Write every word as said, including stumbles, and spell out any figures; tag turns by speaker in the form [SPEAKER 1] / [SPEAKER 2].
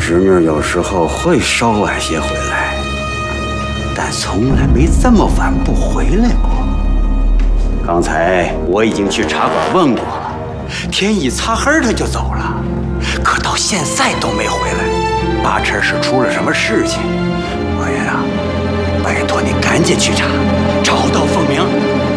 [SPEAKER 1] 侄女有时候会稍晚些回来，但从来没这么晚不回来过。刚才我已经去茶馆问过了，天一擦黑她就走了，可到现在都没回来，八成是出了什么事情。老爷啊，拜托你赶紧去查，找到凤鸣。